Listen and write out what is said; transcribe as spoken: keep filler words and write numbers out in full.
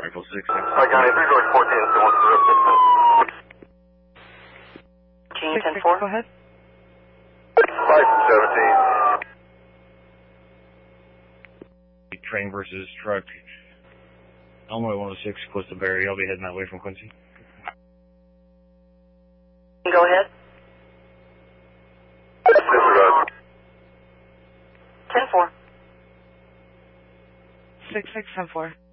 Rifle six. Hi, Johnny, three going fourteen, so one zero six. Gene ten four. Go ahead. Five from seventeen. Train versus truck. Illinois one oh six, close to Barry. I'll be heading that way from Quincy. Go ahead. Disregard. ten four. Six six ten four.